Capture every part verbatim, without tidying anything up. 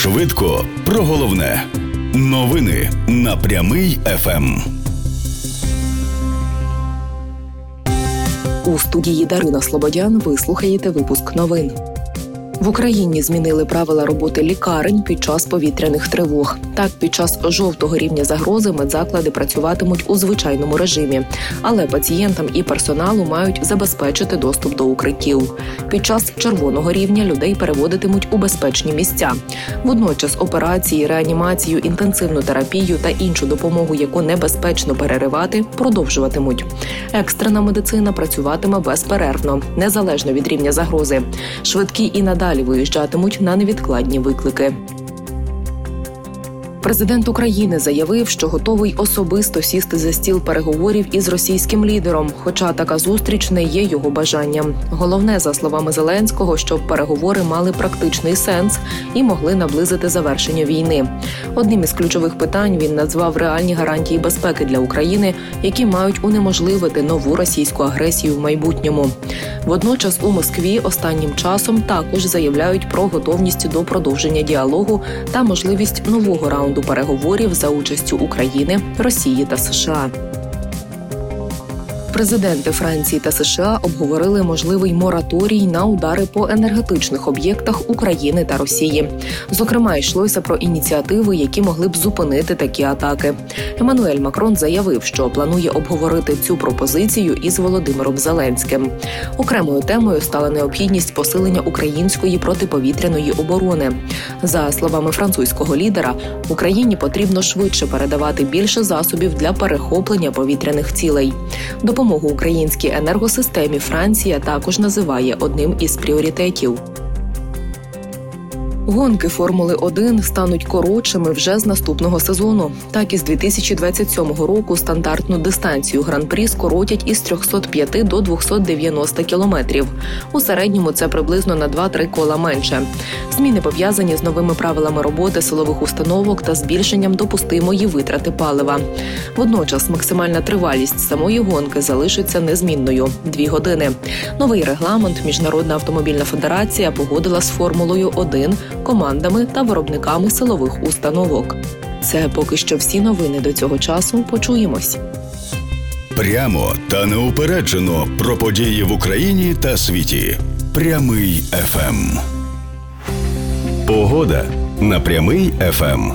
Швидко про головне. Новини на Прямий еф ем. У студії Дарина Слободян ви слухаєте випуск новин. В Україні змінили правила роботи лікарень під час повітряних тривог. Так, під час жовтого рівня загрози медзаклади працюватимуть у звичайному режимі, але пацієнтам і персоналу мають забезпечити доступ до укриттів. Під час червоного рівня людей переводитимуть у безпечні місця. Водночас операції, реанімацію, інтенсивну терапію та іншу допомогу, яку небезпечно переривати, продовжуватимуть. Екстрена медицина працюватиме безперервно, незалежно від рівня загрози. Швидкі і надалі виїжджатимуть на невідкладні виклики. Президент України заявив, що готовий особисто сісти за стіл переговорів із російським лідером, хоча така зустріч не є його бажанням. Головне, за словами Зеленського, щоб переговори мали практичний сенс і могли наблизити завершення війни. Одним із ключових питань він назвав реальні гарантії безпеки для України, які мають унеможливити нову російську агресію в майбутньому. Водночас у Москві останнім часом також заявляють про готовність до продовження діалогу та можливість нового раунду до переговорів за участю України, Росії та США. Президенти Франції та США обговорили можливий мораторій на удари по енергетичних об'єктах України та Росії. Зокрема, йшлося про ініціативи, які могли б зупинити такі атаки. Еммануель Макрон заявив, що планує обговорити цю пропозицію із Володимиром Зеленським. Окремою темою стала необхідність посилення української протиповітряної оборони. За словами французького лідера, Україні потрібно швидше передавати більше засобів для перехоплення повітряних цілей. Допомогу українській енергосистемі Франція також називає одним із пріоритетів. Гонки Формули один стануть коротшими вже з наступного сезону. Так, із дві тисячі двадцять сьомого року стандартну дистанцію Гран-прі скоротять із трьохсот п'яти до двохсот дев'яноста кілометрів. У середньому це приблизно на два-три кола менше. Зміни пов'язані з новими правилами роботи силових установок та збільшенням допустимої витрати палива. Водночас максимальна тривалість самої гонки залишиться незмінною – дві години. Новий регламент Міжнародна автомобільна федерація погодила з Формулою один, командами та виробниками силових установок. Це поки що всі новини до цього часу. Почуємось. Прямо та неупереджено про події в Україні та світі. Прямий еф ем. Погода на Прямий еф ем.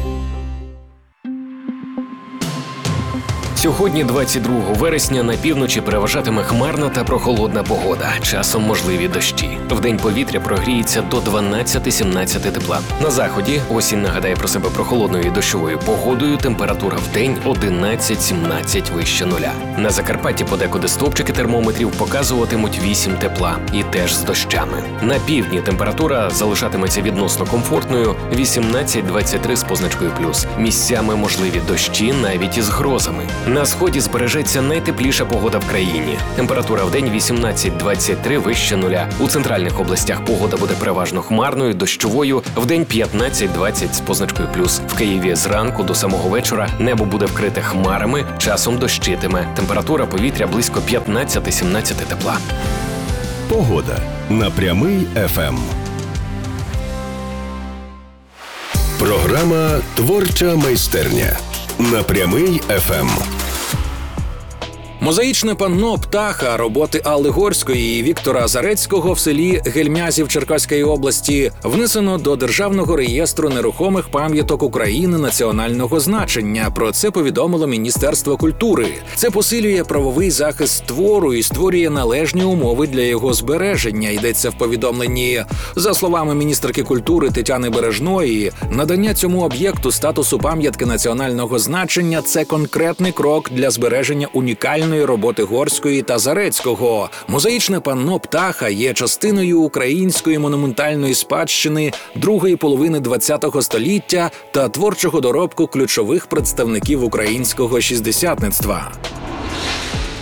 Сьогодні, двадцять другого вересня, на півночі переважатиме хмарна та прохолодна погода. Часом можливі дощі. Вдень повітря прогріється до дванадцять-сімнадцять тепла. На заході осінь нагадає про себе прохолодною і дощовою погодою. Температура вдень одинадцять-сімнадцять вище нуля. На Закарпатті подекуди стовпчики термометрів показуватимуть вісім тепла і теж з дощами. На півдні температура залишатиметься відносно комфортною вісімнадцять-двадцять три з позначкою плюс. Місцями можливі дощі навіть із грозами. На сході збережеться найтепліша погода в країні. Температура вдень вісімнадцять-двадцять три вище нуля. У центральних областях погода буде переважно хмарною, дощовою, вдень п'ятнадцять-двадцять з позначкою плюс. В Києві зранку до самого вечора небо буде вкрите хмарами, часом дощитиме. Температура повітря близько п'ятнадцять-сімнадцять тепла. Погода на Прямий еф ем. Програма «Творча майстерня» на Прямий еф ем. Мозаїчне панно «Птаха» роботи Алли Горської і Віктора Зарецького в селі Гельмязів Черкаської області внесено до Державного реєстру нерухомих пам'яток України національного значення. Про це повідомило Міністерство культури. Це посилює правовий захист твору і створює належні умови для його збереження, йдеться в повідомленні. За словами міністерки культури Тетяни Бережної, надання цьому об'єкту статусу пам'ятки національного значення – це конкретний крок для збереження унікальної роботи Горської та Зарецького. Мозаїчне панно «Птаха» є частиною української монументальної спадщини другої половини ХХ століття та творчого доробку ключових представників українського шістдесятництва.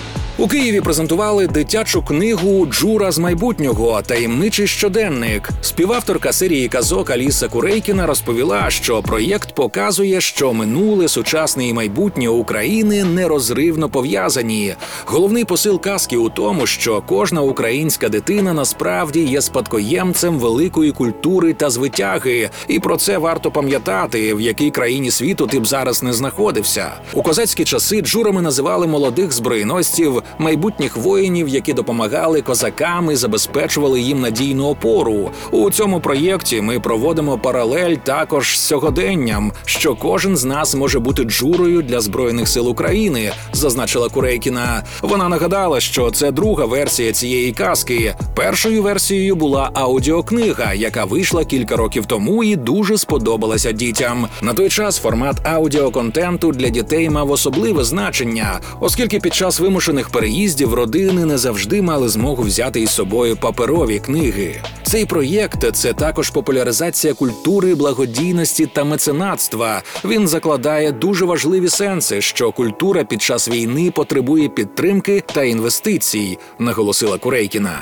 У Києві презентували дитячу книгу «Джура з майбутнього. Таємничий щоденник». Співавторка серії казок Аліса Курейкіна розповіла, що проєкт показує, що минуле, сучасне і майбутнє України нерозривно пов'язані. Головний посил казки у тому, що кожна українська дитина насправді є спадкоємцем великої культури та звитяги. І про це варто пам'ятати, в якій країні світу ти б зараз не знаходився. У козацькі часи джурами називали молодих зброєносців, майбутніх воїнів, які допомагали козакам і забезпечували їм надійну опору. У цьому проєкті ми проводимо паралель також з сьогоденням, що кожен з нас може бути джурою для Збройних сил України, зазначила Курейкіна. Вона нагадала, що це друга версія цієї казки. Першою версією була аудіокнига, яка вийшла кілька років тому і дуже сподобалася дітям. На той час формат аудіоконтенту для дітей мав особливе значення, оскільки під час вимушених переїздів родини не завжди мали змогу взяти із собою паперові книги. Цей проєкт – це також популяризація культури, благодійності та меценатства. Він закладає дуже важливі сенси, що культура під час війни потребує підтримки та інвестицій, наголосила Курейкіна.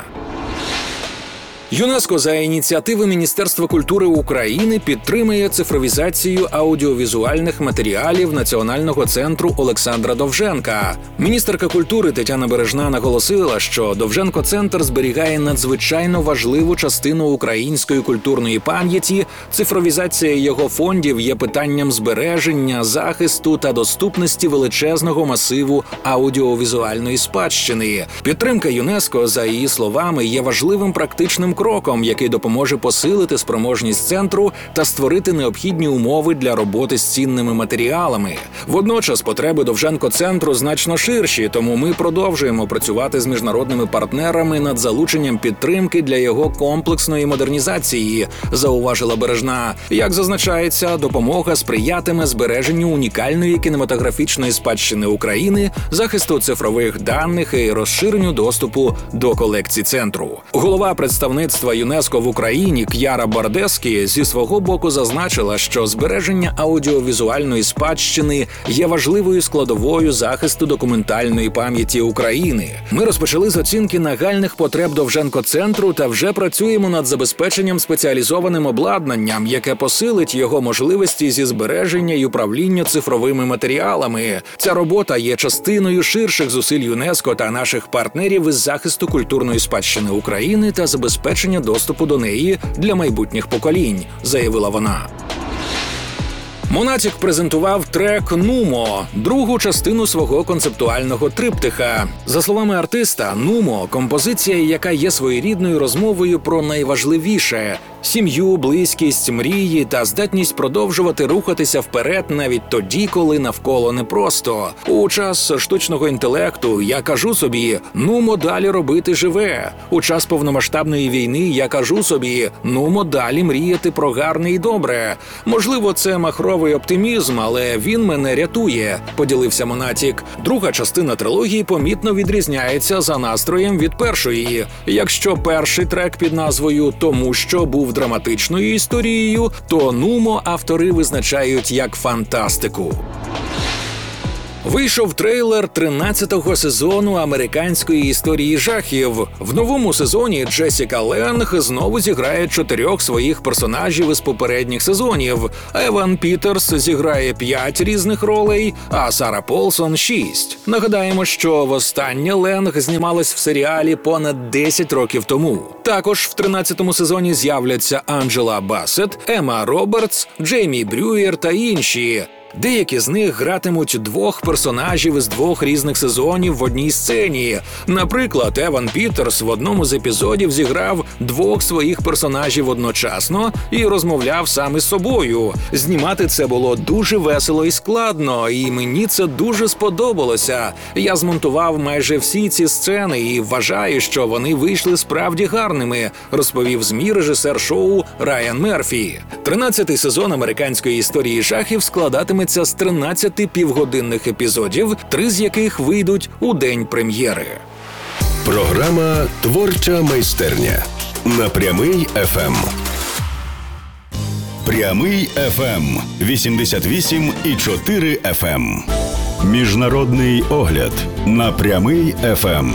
ЮНЕСКО за ініціативи Міністерства культури України підтримує цифровізацію аудіовізуальних матеріалів Національного центру Олександра Довженка. Міністерка культури Тетяна Бережна наголосила, що Довженко-центр зберігає надзвичайно важливу частину української культурної пам'яті. Цифровізація його фондів є питанням збереження, захисту та доступності величезного масиву аудіовізуальної спадщини. Підтримка ЮНЕСКО, за її словами, є важливим практичним кроком, який допоможе посилити спроможність центру та створити необхідні умови для роботи з цінними матеріалами. Водночас потреби Довженко-центру значно ширші, тому ми продовжуємо працювати з міжнародними партнерами над залученням підтримки для його комплексної модернізації, зауважила Бережна. Як зазначається, допомога сприятиме збереженню унікальної кінематографічної спадщини України, захисту цифрових даних і розширенню доступу до колекцій центру. Голова представництва ЮНЕСКО в Україні К'яра Бардескі зі свого боку зазначила, що збереження аудіовізуальної спадщини є важливою складовою захисту документальної пам'яті України. Ми розпочали з оцінки нагальних потреб Довженко-центру та вже працюємо над забезпеченням спеціалізованим обладнанням, яке посилить його можливості зі збереження і управління цифровими матеріалами. Ця робота є частиною ширших зусиль ЮНЕСКО та наших партнерів із захисту культурної спадщини України та забезпечення доступу до неї для майбутніх поколінь, заявила вона. Монатік презентував трек «Нумо» – другу частину свого концептуального триптиха. За словами артиста, «Нумо» – композиція, яка є своєрідною розмовою про найважливіше – сім'ю, близькість, мрії та здатність продовжувати рухатися вперед навіть тоді, коли навколо непросто. У час штучного інтелекту я кажу собі «Нумо далі робити живе». У час повномасштабної війни я кажу собі «Нумо далі мріяти про гарне і добре». Можливо, це махровий оптимізм, але він мене рятує, поділився Монатік. Друга частина трилогії помітно відрізняється за настроєм від першої. Якщо перший трек під назвою «Тому що був драматичною історією», то «Нумо» автори визначають як фантастику. Вийшов трейлер тринадцятого сезону американської історії жахів. В новому сезоні Джесіка Ленг знову зіграє чотирьох своїх персонажів із попередніх сезонів. Еван Пітерс зіграє п'ять різних ролей, а Сара Полсон – шість. Нагадаємо, що востаннє Ленг знімалась в серіалі понад десять років тому. Також в тринадцятому сезоні з'являться Анджела Бассет, Ема Робертс, Джеймі Брюєр та інші. Деякі з них гратимуть двох персонажів із двох різних сезонів в одній сцені. Наприклад, Еван Пітерс в одному з епізодів зіграв двох своїх персонажів одночасно і розмовляв сам із собою. Знімати це було дуже весело і складно, і мені це дуже сподобалося. Я змонтував майже всі ці сцени і вважаю, що вони вийшли справді гарними, розповів ЗМІ режисер шоу Райан Мерфі. Тринадцятий сезон американської історії жахів складатиме з тринадцяти півгодинних епізодів, три з яких вийдуть у день прем'єри. Програма «Творча майстерня» на Прямий еф ем. Прямий еф ем – вісімдесят вісім і чотири еф ем. Міжнародний огляд на Прямий еф ем.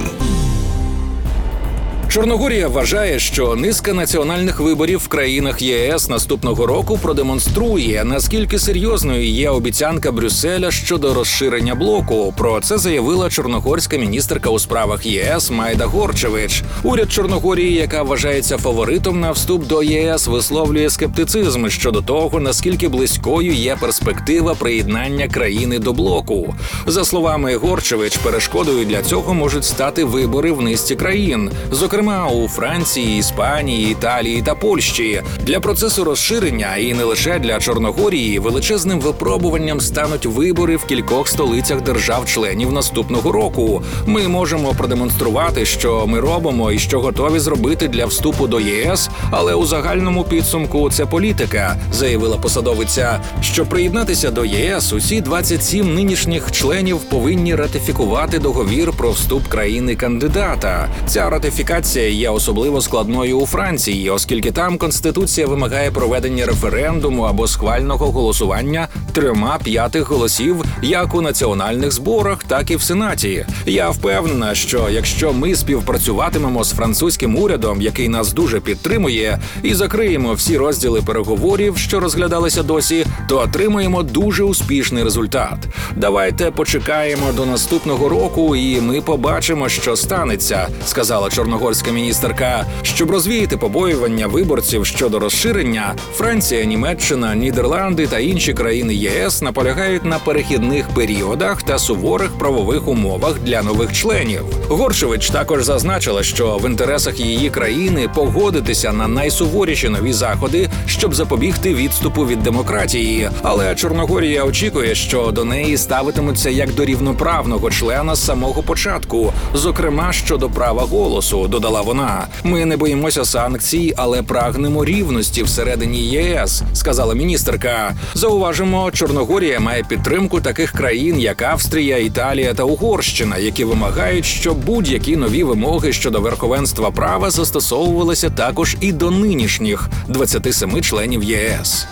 Чорногорія вважає, що низка національних виборів в країнах ЄС наступного року продемонструє, наскільки серйозною є обіцянка Брюсселя щодо розширення блоку. Про це заявила чорногорська міністерка у справах ЄС Майда Горчевич. Уряд Чорногорії, яка вважається фаворитом на вступ до ЄС, висловлює скептицизм щодо того, наскільки близькою є перспектива приєднання країни до блоку. За словами Горчевич, перешкодою для цього можуть стати вибори в низці країн, зокрема у Франції, Іспанії, Італії та Польщі. Для процесу розширення, і не лише для Чорногорії, величезним випробуванням стануть вибори в кількох столицях держав-членів наступного року. Ми можемо продемонструвати, що ми робимо і що готові зробити для вступу до ЄС, але у загальному підсумку це політика, заявила посадовиця. Щоб приєднатися до ЄС, усі двадцять сім нинішніх членів повинні ратифікувати договір про вступ країни-кандидата. Ця ратифікація є особливо складною у Франції, оскільки там Конституція вимагає проведення референдуму або схвального голосування трьома п'ятих голосів як у національних зборах, так і в Сенаті. Я впевнена, що якщо ми співпрацюватимемо з французьким урядом, який нас дуже підтримує, і закриємо всі розділи переговорів, що розглядалися досі, то отримаємо дуже успішний результат. Давайте почекаємо до наступного року, і ми побачимо, що станеться, сказала чорногорська міністерка. Щоб розвіяти побоювання виборців щодо розширення, Франція, Німеччина, Нідерланди та інші країни ЄС наполягають на перехідних періодах та суворих правових умовах для нових членів. Горчевич також зазначила, що в інтересах її країни погодитися на найсуворіші нові заходи, щоб запобігти відступу від демократії. Але Чорногорія очікує, що до неї ставитимуться як до рівноправного члена з самого початку, зокрема щодо права голосу, додала вона. Ми не боїмося санкцій, але прагнемо рівності всередині ЄС, сказала міністерка. Зауважимо, Чорногорія має підтримку таких країн, як Австрія, Італія та Угорщина, які вимагають, щоб будь-які нові вимоги щодо верховенства права застосовувалися також і до нинішніх двадцяти семи членів ЄС.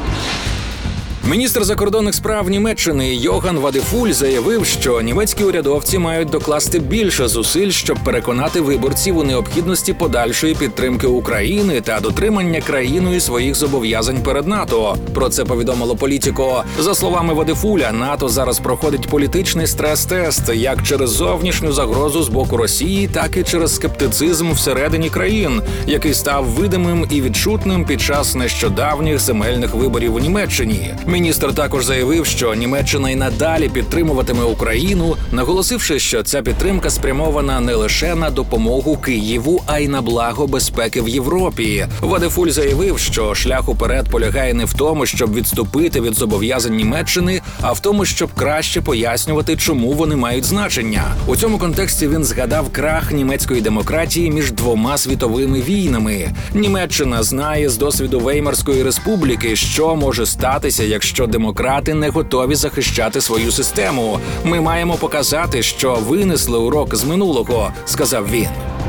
Міністр закордонних справ Німеччини Йохан Вадефуль заявив, що німецькі урядовці мають докласти більше зусиль, щоб переконати виборців у необхідності подальшої підтримки України та дотримання країною своїх зобов'язань перед НАТО. Про це повідомило Політіко. За словами Вадефуля, НАТО зараз проходить політичний стрес-тест як через зовнішню загрозу з боку Росії, так і через скептицизм всередині країн, який став видимим і відчутним під час нещодавніх земельних виборів у Німеччині. Міністр також заявив, що Німеччина й надалі підтримуватиме Україну, наголосивши, що ця підтримка спрямована не лише на допомогу Києву, а й на благо безпеки в Європі. Вадефуль заявив, що шлях уперед полягає не в тому, щоб відступити від зобов'язань Німеччини, а в тому, щоб краще пояснювати, чому вони мають значення. У цьому контексті він згадав крах німецької демократії між двома світовими війнами. Німеччина знає з досвіду Веймарської республіки, що може статися, якщо що демократи не готові захищати свою систему. Ми маємо показати, що винесли урок з минулого, сказав він.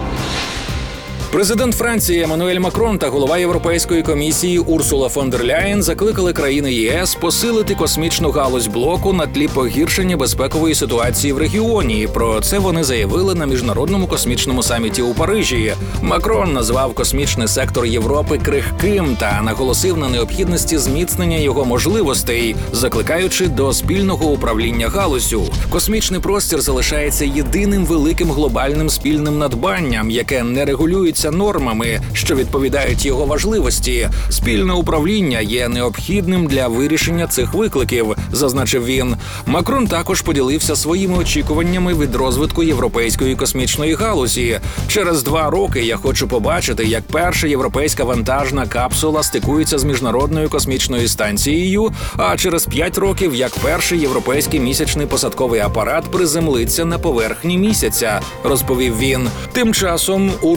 Президент Франції Еммануель Макрон та голова Європейської комісії Урсула фон дер Ляєн закликали країни ЄС посилити космічну галузь блоку на тлі погіршення безпекової ситуації в регіоні. Про це вони заявили на міжнародному космічному саміті у Парижі. Макрон назвав космічний сектор Європи крихким та наголосив на необхідності зміцнення його можливостей, закликаючи до спільного управління галуззю. Космічний простір залишається єдиним великим глобальним спільним надбанням, яке не регулюється нормами, що відповідають його важливості. Спільне управління є необхідним для вирішення цих викликів, зазначив він. Макрон також поділився своїми очікуваннями від розвитку європейської космічної галузі. Через два роки я хочу побачити, як перша європейська вантажна капсула стикується з міжнародною космічною станцією, а через п'ять років, як перший європейський місячний посадковий апарат приземлиться на поверхні місяця, розповів він. Тим часом Урсула фон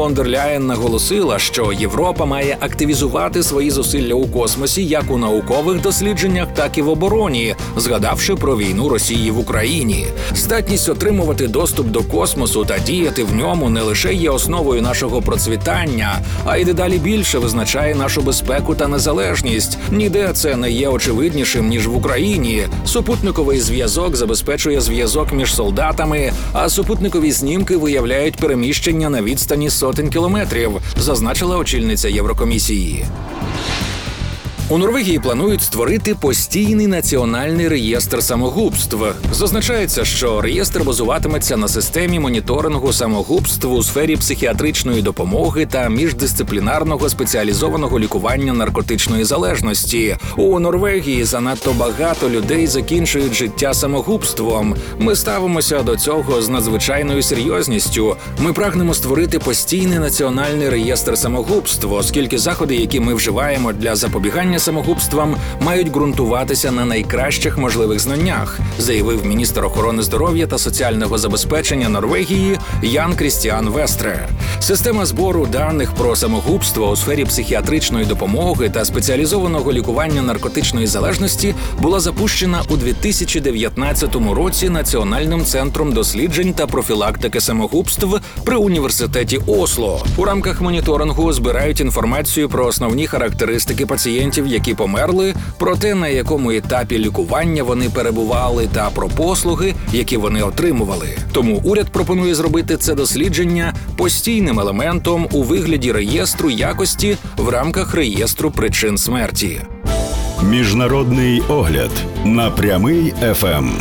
фон дер Ляєн наголосила, що Європа має активізувати свої зусилля у космосі як у наукових дослідженнях, так і в обороні, згадавши про війну Росії в Україні. Здатність отримувати доступ до космосу та діяти в ньому не лише є основою нашого процвітання, а й дедалі більше визначає нашу безпеку та незалежність. Ніде це не є очевиднішим, ніж в Україні. Супутниковий зв'язок забезпечує зв'язок між солдатами, а супутникові знімки виявляють переміщення на відстані сотень кілометрів, зазначила очільниця Єврокомісії. У Норвегії планують створити постійний національний реєстр самогубств. Зазначається, що реєстр базуватиметься на системі моніторингу самогубств у сфері психіатричної допомоги та міждисциплінарного спеціалізованого лікування наркотичної залежності. У Норвегії занадто багато людей закінчують життя самогубством. Ми ставимося до цього з надзвичайною серйозністю. Ми прагнемо створити постійний національний реєстр самогубств, оскільки заходи, які ми вживаємо для запобігання самогубствам, мають ґрунтуватися на найкращих можливих знаннях, заявив міністр охорони здоров'я та соціального забезпечення Норвегії Ян Крістіан Вестре. Система збору даних про самогубство у сфері психіатричної допомоги та спеціалізованого лікування наркотичної залежності була запущена у дві тисячі дев'ятнадцятому році Національним центром досліджень та профілактики самогубств при університеті Осло. У рамках моніторингу збирають інформацію про основні характеристики пацієнтів, які померли, про те, на якому етапі лікування вони перебували, та про послуги, які вони отримували. Тому уряд пропонує зробити це дослідження постійним елементом у вигляді реєстру якості в рамках реєстру причин смерті. Міжнародний огляд на Прямий еф ем.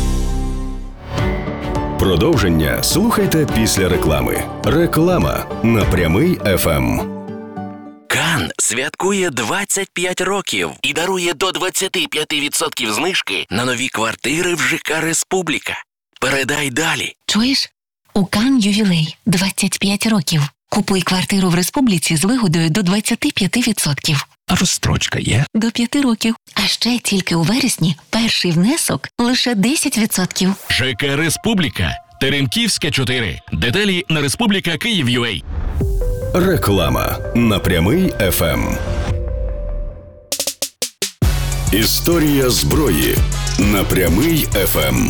Продовження слухайте після реклами. Реклама на Прямий еф ем. Кан святкує двадцять п'ять років і дарує до двадцять п'ять відсотків знижки на нові квартири в ЖК «Республіка». Передай далі. Чуєш? У Кан ювілей – двадцять п'ять років. Купуй квартиру в Республіці з вигодою до двадцять п'ять відсотків. А розстрочка є? До п'яти років. А ще тільки у вересні перший внесок – лише десять відсотків. ЖК «Республіка». Теремківська, чотири. Деталі на Республіка Київ.ua. Реклама на Прямий еф ем. Історія зброї на Прямий еф ем.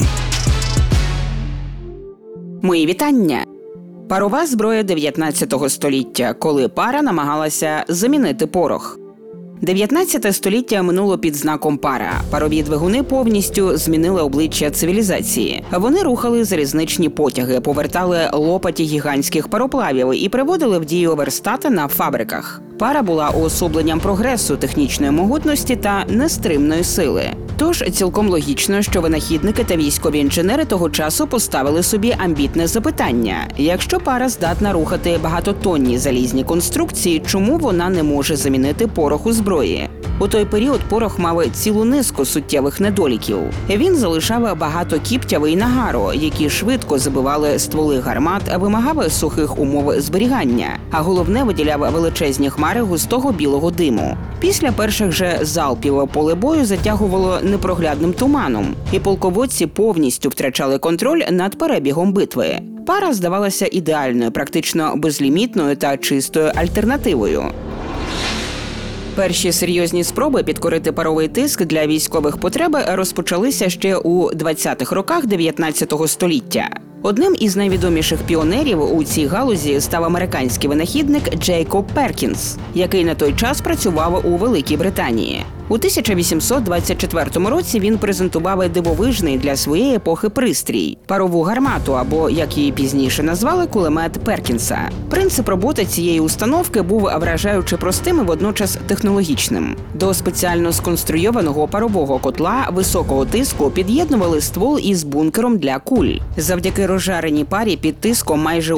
Мої вітання. Парова зброя дев'ятнадцятого століття, коли пара намагалася замінити порох. дев'ятнадцяте століття минуло під знаком пара. Парові двигуни повністю змінили обличчя цивілізації. Вони рухали залізничні потяги, повертали лопаті гігантських пароплавів і приводили в дію верстати на фабриках. Пара була уособленням прогресу, технічної могутності та нестримної сили. Тож цілком логічно, що винахідники та військові інженери того часу поставили собі амбітне запитання. Якщо пара здатна рухати багатотонні залізні конструкції, чому вона не може замінити порох у зброї? У той період порох мав цілу низку суттєвих недоліків. Він залишав багато кіптяви і нагару, які швидко забивали стволи гармат, вимагав сухих умов зберігання, а головне виділяв величезні хмари густого білого диму. Після перших же залпів поле бою затягувало непроглядним туманом, і полководці повністю втрачали контроль над перебігом битви. Пара здавалася ідеальною, практично безлімітною та чистою альтернативою. Перші серйозні спроби підкорити паровий тиск для військових потреб розпочалися ще у двадцятих роках дев'ятнадцятого століття. Одним із найвідоміших піонерів у цій галузі став американський винахідник Джейкоб Перкінс, який на той час працював у Великій Британії. У тисяча вісімсот двадцять четвертому році він презентував дивовижний для своєї епохи пристрій – парову гармату, або, як її пізніше назвали, кулемет Перкінса. Принцип роботи цієї установки був вражаючи простим і водночас технологічним. До спеціально сконструйованого парового котла високого тиску під'єднували ствол із бункером для куль. Завдяки розжареній парі під тиском майже